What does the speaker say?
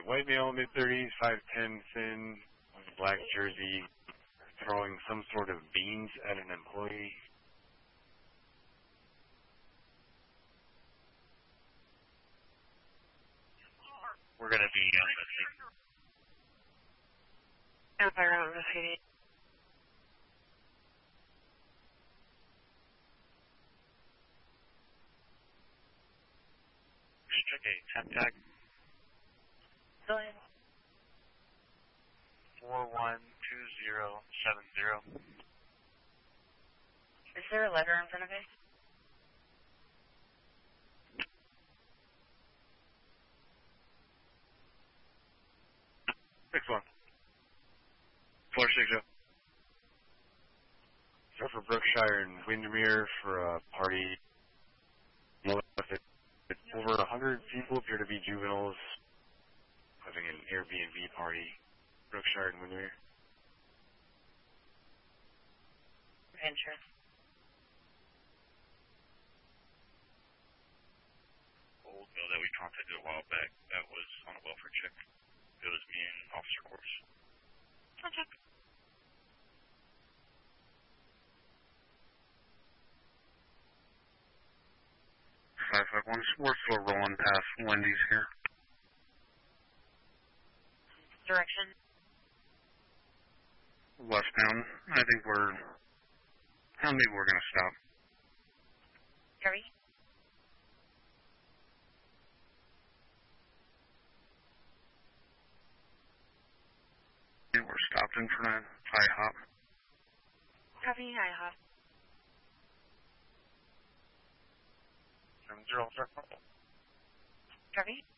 white male, mid-30s, 5'10", thin, with a black jersey, throwing some sort of beans at an employee. We're going to be Empire Road City. check a tap tag. Go ahead. 412070. Is there a letter in front of it? Next one. 460. So for Brookshire and Windermere for a party. Over 100 people appear to be juveniles having an Airbnb party. Brookshire and Windermere. Interest. Old bill that we contacted a while back. That was on a welfare check. It was me and Officer Course. Okay. We're still rolling past Wendy's here. Direction? Westbound. I think we're going to stop. Hurry. We're stopped in front of IHOP. Copy, IHOP. 70, Copy.